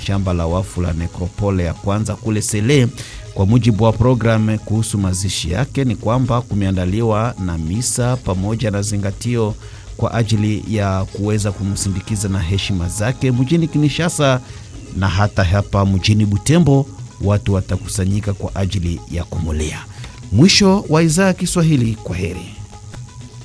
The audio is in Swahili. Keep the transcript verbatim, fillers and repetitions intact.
shamba la wafu la Necropole ya kwanza kule Sele. Kwa mujibu wa programu kuhusu mazishi yake ni kwamba kumeandaliwa na misa pamoja na zingatio kwa ajili ya kuweza kumsindikiza na heshima zake mjini Kinshasa, na hata hapa mjini Butembo watu watakusanyika kwa ajili ya kumulea. Mwisho wa idhaa ya Kiswahili. Kwa heri.